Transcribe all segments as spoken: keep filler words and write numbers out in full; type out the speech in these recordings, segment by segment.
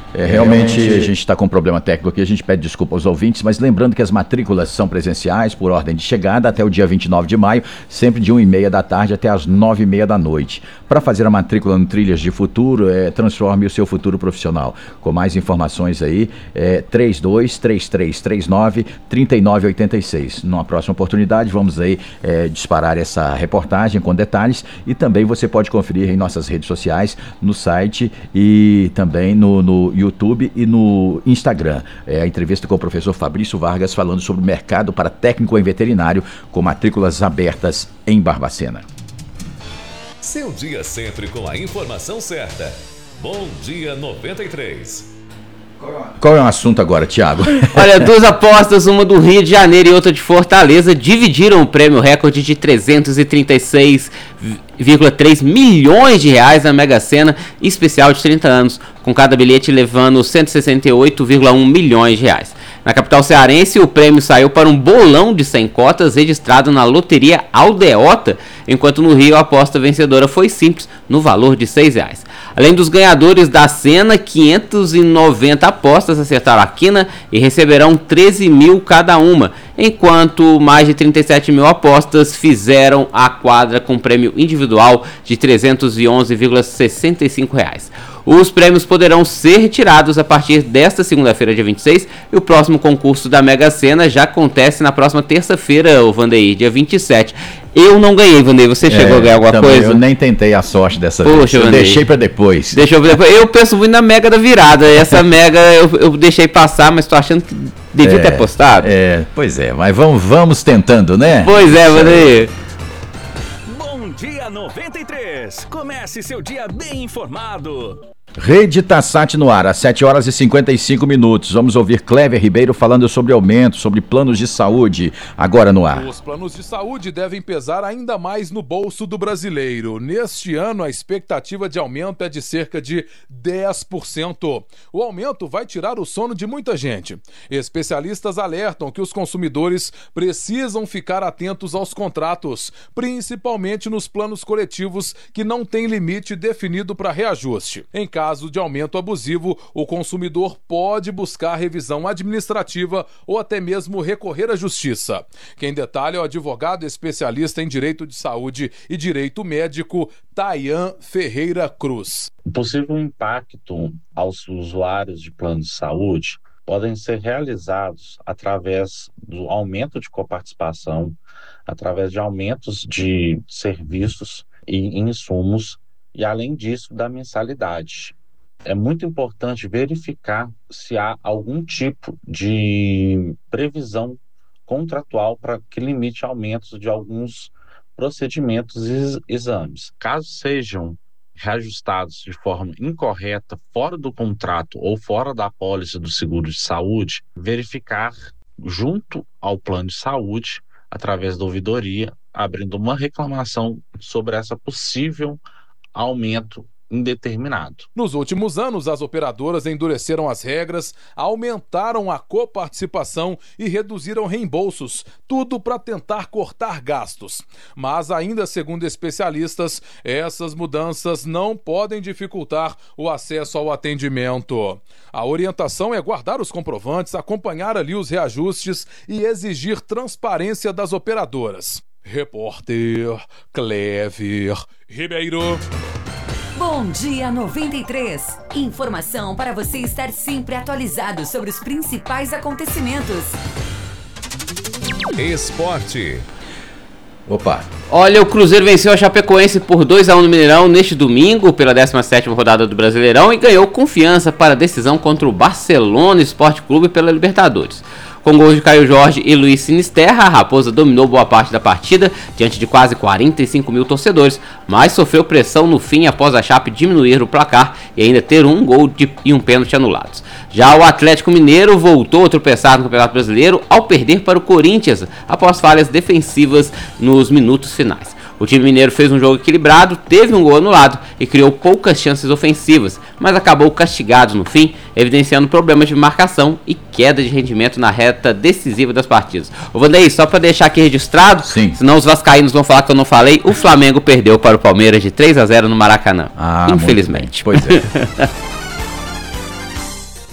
É, realmente a gente está com um problema técnico aqui, a gente pede desculpa aos ouvintes, mas lembrando que as matrículas são presenciais por ordem de chegada até o dia vinte e nove de maio, sempre de uma e meia da tarde até as nove e meia da noite. Para fazer a matrícula no Trilhas de Futuro, é, transforme o seu futuro profissional. Com mais informações aí, é três dois três três três nove três nove oito seis. Numa próxima oportunidade, vamos aí é, disparar essa reportagem com detalhes e também você pode conferir em nossas redes sociais, no site e também no, no YouTube e no Instagram. É a entrevista com o professor Fabrício Vargas falando sobre o mercado para técnico em veterinário com matrículas abertas em Barbacena. Seu dia sempre com a informação certa. Bom Dia noventa e três. Qual é o assunto agora, Thiago? Olha, duas apostas, uma do Rio de Janeiro e outra de Fortaleza, dividiram o prêmio recorde de trezentos e trinta e seis vírgula três milhões de reais na Mega Sena especial de trinta anos, com cada bilhete levando cento e sessenta e oito vírgula um milhões de reais. Na capital cearense, o prêmio saiu para um bolão de cem cotas registrado na loteria Aldeota, enquanto no Rio a aposta vencedora foi simples, no valor de seis reais. Além dos ganhadores da Sena, quinhentas e noventa apostas acertaram a quina e receberão treze mil cada uma, enquanto mais de trinta e sete mil apostas fizeram a quadra com prêmio individual de trezentos e onze vírgula sessenta e cinco reais. Os prêmios poderão ser retirados a partir desta segunda-feira, dia vinte e seis, e o próximo concurso da Mega Sena já acontece na próxima terça-feira, o Vandeir, dia vinte e sete. Eu não ganhei, Vandeir. Você chegou é, a ganhar alguma também coisa? Eu nem tentei a sorte dessa Poxa, vez. Eu Vandeir. deixei pra depois. Deixou pra depois. Eu penso muito na Mega da virada. Essa Mega eu, eu deixei passar, mas tô achando que devia é, ter apostado. É, pois é, mas vamos, vamos tentando, né? Pois é, Vandeir. Bom Dia noventa e três. Comece seu dia bem informado. Rede Tassat no ar, às sete horas e cinquenta e cinco minutos. Vamos ouvir Cléver Ribeiro falando sobre aumento, sobre planos de saúde, agora no ar. Os planos de saúde devem pesar ainda mais no bolso do brasileiro. Neste ano, a expectativa de aumento é de cerca de dez por cento. O aumento vai tirar o sono de muita gente. Especialistas alertam que os consumidores precisam ficar atentos aos contratos, principalmente nos planos coletivos que não têm limite definido para reajuste. Em caso de aumento abusivo, o consumidor pode buscar revisão administrativa ou até mesmo recorrer à justiça. Quem detalha é o advogado especialista em direito de saúde e direito médico, Tayan Ferreira Cruz. O possível impacto aos usuários de planos de saúde podem ser realizados através do aumento de coparticipação, através de aumentos de serviços e insumos, e, além disso, da mensalidade. É muito importante verificar se há algum tipo de previsão contratual para que limite aumentos de alguns procedimentos e exames. Caso sejam reajustados de forma incorreta, fora do contrato ou fora da apólice do seguro de saúde, verificar junto ao plano de saúde, através da ouvidoria, abrindo uma reclamação sobre essa possível aumento indeterminado. Nos últimos anos, as operadoras endureceram as regras, aumentaram a coparticipação e reduziram reembolsos, tudo para tentar cortar gastos. Mas ainda segundo especialistas, essas mudanças não podem dificultar o acesso ao atendimento. A orientação é guardar os comprovantes, acompanhar ali os reajustes e exigir transparência das operadoras. Repórter Cléver Ribeiro. Bom Dia noventa e três. Informação para você estar sempre atualizado sobre os principais acontecimentos. Esporte. Opa. Olha, o Cruzeiro venceu a Chapecoense por dois a um no Mineirão neste domingo, pela décima sétima rodada do Brasileirão, e ganhou confiança para a decisão contra o Barcelona Esporte Clube pela Libertadores. Com gols de Caio Jorge e Luiz Sinisterra, a Raposa dominou boa parte da partida diante de quase quarenta e cinco mil torcedores, mas sofreu pressão no fim após a Chape diminuir o placar e ainda ter um gol de, e um pênalti anulados. Já o Atlético Mineiro voltou a tropeçar no Campeonato Brasileiro ao perder para o Corinthians após falhas defensivas nos minutos finais. O time mineiro fez um jogo equilibrado, teve um gol anulado e criou poucas chances ofensivas, mas acabou castigado no fim, evidenciando problemas de marcação e queda de rendimento na reta decisiva das partidas. Ô Vandeir, só para deixar aqui registrado, Sim. senão os vascaínos vão falar que eu não falei, o Flamengo perdeu para o Palmeiras de três a zero no Maracanã, Ah, infelizmente. Pois é.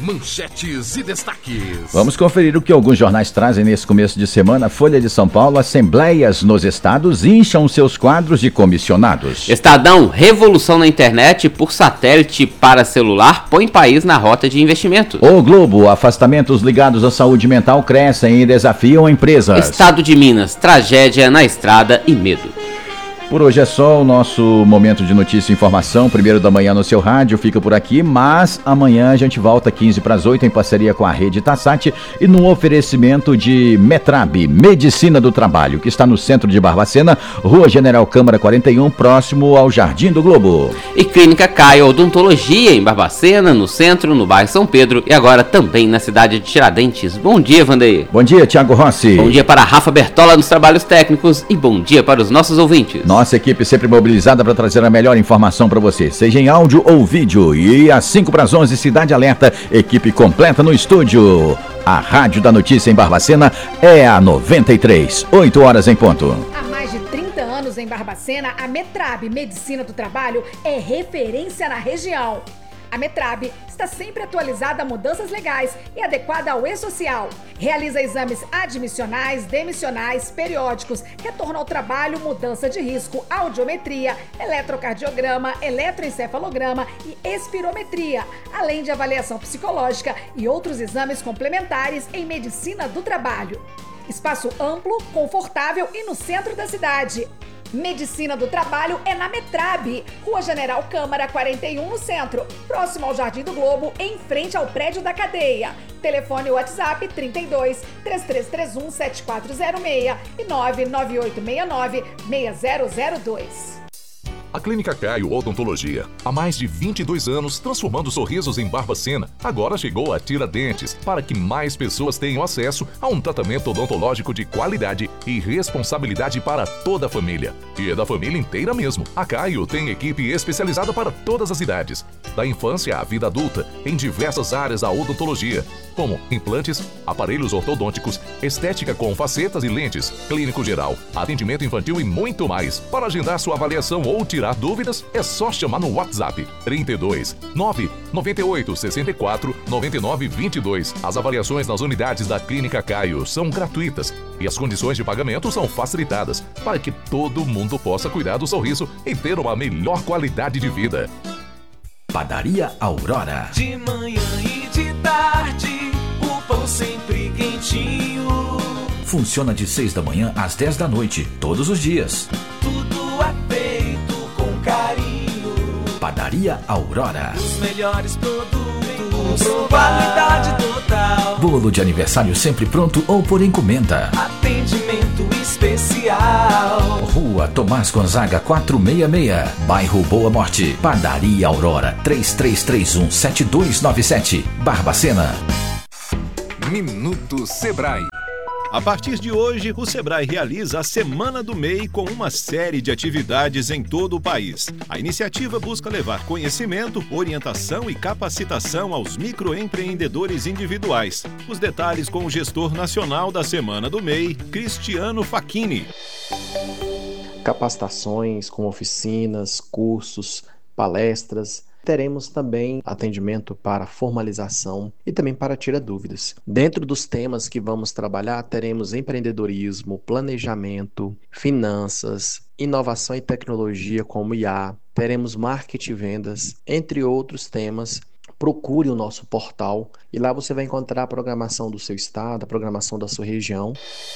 manchetes e destaques. Vamos conferir o que alguns jornais trazem nesse começo de semana. Folha de São Paulo, assembleias nos estados incham seus quadros de comissionados. Estadão, revolução na internet por satélite para celular põe país na rota de investimento. O Globo, afastamentos ligados à saúde mental crescem e desafiam empresas. Estado de Minas, tragédia na estrada e medo. Por hoje é só o nosso momento de notícia e informação, primeiro da manhã no seu rádio, fica por aqui, mas amanhã a gente volta quinze para as oito em parceria com a Rede Tassat e no oferecimento de Metrab, Medicina do Trabalho, que está no centro de Barbacena, Rua General Câmara quarenta e um, próximo ao Jardim do Globo. E Clínica Caio Odontologia em Barbacena, no centro, no bairro São Pedro e agora também na cidade de Tiradentes. Bom dia, Vandeir. Bom dia, Thiago Rossi. Bom dia para a Rafa Bertola nos trabalhos técnicos e bom dia para os nossos ouvintes. Nossa equipe sempre mobilizada para trazer a melhor informação para você, seja em áudio ou vídeo. E às cinco para as onze, Cidade Alerta, equipe completa no estúdio. A Rádio da Notícia em Barbacena é a noventa e três, oito horas em ponto. Há mais de trinta anos em Barbacena, a Metrab Medicina do Trabalho é referência na região. A Metrab está sempre atualizada a mudanças legais e adequada ao e-social. Realiza exames admissionais, demissionais, periódicos, retorno ao trabalho, mudança de risco, audiometria, eletrocardiograma, eletroencefalograma e espirometria, além de avaliação psicológica e outros exames complementares em medicina do trabalho. Espaço amplo, confortável e no centro da cidade. Medicina do Trabalho é na Metrab, Rua General Câmara quarenta e um, no centro, próximo ao Jardim do Globo, em frente ao prédio da cadeia. Telefone WhatsApp trinta e dois, três três três um, sete quatro zero seis e nove nove oito seis nove, seis zero zero dois. A Clínica Caio Odontologia, há mais de vinte e dois anos transformando sorrisos em Barbacena, agora chegou a Tiradentes para que mais pessoas tenham acesso a um tratamento odontológico de qualidade e responsabilidade para toda a família. E é da família inteira mesmo. A Caio tem equipe especializada para todas as idades, da infância à vida adulta, em diversas áreas da odontologia, como implantes, aparelhos ortodônticos, estética com facetas e lentes, clínico geral, atendimento infantil e muito mais. Para agendar sua avaliação ou tirar dúvidas, é só chamar no WhatsApp trinta e dois, nove nove oito, sessenta e quatro, noventa e nove, vinte e dois. As avaliações nas unidades da Clínica Caio são gratuitas e as condições de pagamento são facilitadas para que todo mundo possa cuidar do sorriso e ter uma melhor qualidade de vida. Padaria Aurora. De manhã e de tarde, o pão sempre quentinho. Funciona de seis da manhã às dez da noite, todos os dias. Tudo é feito com carinho. Padaria Aurora. Os melhores produtos, qualidade total. Bolo de aniversário sempre pronto ou por encomenda. Atendimento especial. Rua Tomás Gonzaga quatrocentos e sessenta e seis, bairro Boa Morte. Padaria Aurora, três três três um, sete dois nove sete, Barbacena. Minuto Sebrae. A partir de hoje, o Sebrae realiza a Semana do M E I com uma série de atividades em todo o país. A iniciativa busca levar conhecimento, orientação e capacitação aos microempreendedores individuais. Os detalhes com o gestor nacional da Semana do M E I, Cristiano Facchini. Capacitações com oficinas, cursos, palestras. Teremos também atendimento para formalização e também para tirar dúvidas. Dentro dos temas que vamos trabalhar, teremos empreendedorismo, planejamento, finanças, inovação e tecnologia como I A, teremos marketing e vendas, entre outros temas. Procure o nosso portal e lá você vai encontrar a programação do seu estado, a programação da sua região.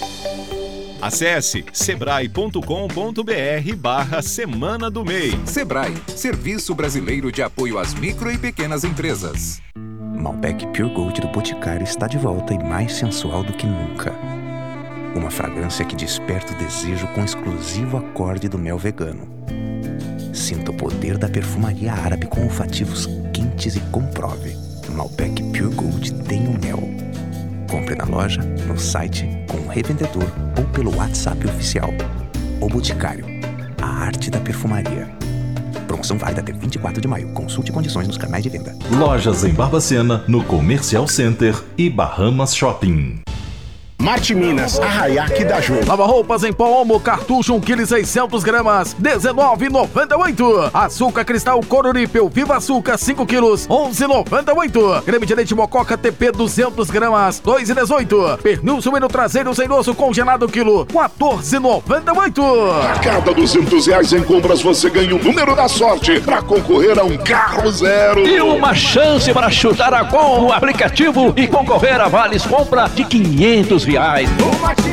Acesse sebrae.com.br barra Semana do M E I. Sebrae, Serviço Brasileiro de Apoio às Micro e Pequenas Empresas. Malbec Pure Gold do Boticário está de volta e mais sensual do que nunca. Uma fragrância que desperta o desejo com o exclusivo acorde do mel vegano. Sinta o poder da perfumaria árabe com olfativos quentes e comprove. Malbec Pure Gold tem o mel. Compre na loja, no site, com o revendedor ou pelo WhatsApp oficial. O Boticário, a arte da perfumaria. Promoção válida até vinte e quatro de maio. Consulte condições nos canais de venda. Lojas em Barbacena, no Comercial Center e Bahamas Shopping. Marte Minas, Arraiaque da Ju. Lava roupas em pó Omo, cartucho um quilo e seiscentos gramas, dezenove reais e noventa e oito centavos. Açúcar cristal Cororipel Viva Açúcar cinco quilos, onze reais e noventa e oito centavos. Creme de leite Mococa T P duzentas gramas, dois reais e dezoito centavos. Pernil suíno traseiro sem osso congelado quilo, quatorze reais e noventa e oito centavos. A cada duzentos reais em compras você ganha o número da sorte para concorrer a um carro zero. E uma chance para chutar a gol no aplicativo e concorrer a vales compra de quinhentos reais.